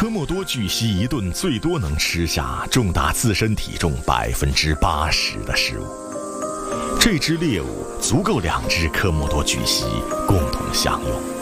科莫多巨蜥一顿最多能吃下重达自身体重80%的食物，这只猎物足够2只科莫多巨蜥共同享用。